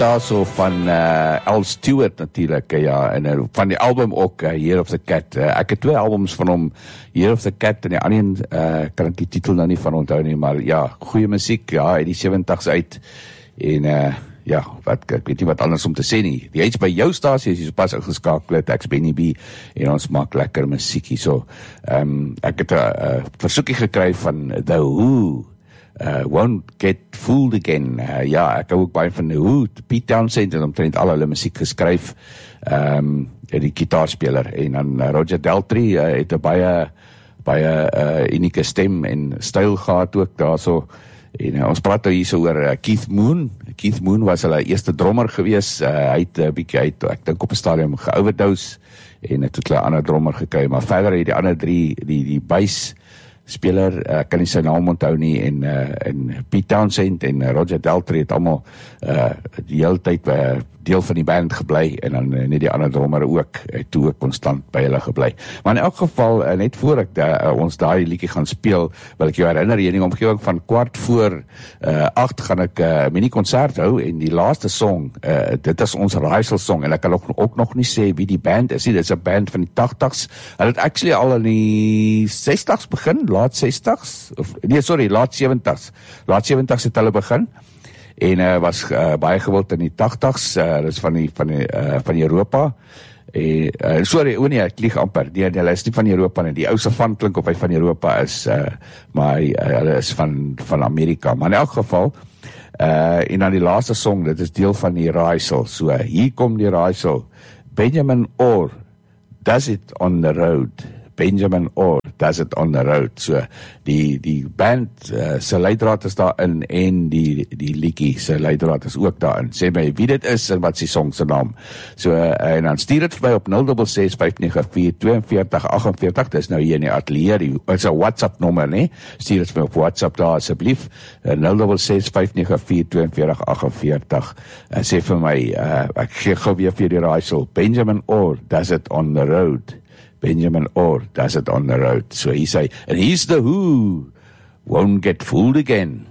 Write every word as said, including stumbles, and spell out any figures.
daarso van uh, Al Stewart natuurlijk, uh, ja, en uh, van die album ook, uh, Year of the Cat. Uh, ek het twee albums van hom, Year of the Cat, en die ander uh, kan ek die titel nou nie van onthou nie, maar ja, goeie musiek, ja, uit die seventies uit, en uh, ja, wat, ek weet nie wat anders om te sê nie. Die iets by jou stasie, as jy so pas ingeskakel het, ek's Benny B, en ons maak lekker musiekie, so, um, ek het 'n uh, versoekie gekry van The Who, Uh, won't get fooled again. Uh, ja, ek hou ook baie van The Who, Pete Townsend, en omtrent al hulle musiek geskryf, um, die gitaarspeler, en dan uh, Roger Daltrey uh, het 'n baie, baie uh, unieke stem en styl gehad ook daarso, en uh, ons praat nou hier so oor uh, Keith Moon. Keith Moon was hulle eerste drummer gewees, uh, hy het 'n uh, bietjie uit, ek dink op 'n stadium geoverdose, en het hulle 'n ander drummer gekry, maar verder het die ander drie, die, die bass speler, uh, kan nie sy naam onthou nie, en, uh, en Pete Townsend en uh, Roger Daltrey het allemaal uh, die hele tyd uh, deel van die band gebly, en dan uh, net die ander drummer ook, uh, toe ook constant by hulle gebly. Maar in elk geval, uh, net voor ek da, uh, ons daai liedjie gaan speel, wil ek jou herinner, in die omgewing van kwart voor uh, acht gaan ek 'n uh, mini-concert hou, en die laaste song, uh, dit is ons Raaisel song, en ek kan ook, ook nog nie sê wie die band is nie, dit is 'n band van die tagtigs, hulle het actually al in die sestig's begin, laat sestig's, of, nee sorry, laat seventig's, laat seventig's het hulle begin, en uh, was uh, baie gewild in die tagtigs, uh, dit is van die, van die, uh, van Europa, en, uh, sorry, o nee, ek lieg amper, die, die, hulle is nie van Europa nie, die ou Savant klink of hy van Europa is, uh, maar hy, uh, hulle is van, van Amerika, maar in elk geval, uh, en dan die laaste song, dit is deel van die Raaisel, so uh, hier kom die Raaisel, Benjamin Orr, Does It on the Road, Benjamin Orr, Does It on the Road, so die, die band uh, sy leidraad is daarin, en die, die liedjie sy leidraad is ook daarin, sê my wie dit is, en wat is die song sy naam, so, uh, en dan stuur het vir my op nul ses ses vyf nege vier twee vier agt vier, dit is nou hier in die atelier, die, is een WhatsApp nommer, nee, stuur het vir my op WhatsApp daar, asseblief, uh, nul ses ses vyf nege vier twee vier agt vier, uh, sê vir my, uh, ek gee gou weer vir die Raaisel, Benjamin Orr, Does It on the Road, Benjamin Orr, Does It on the Road. So he say, and he's the Who, won't get fooled again.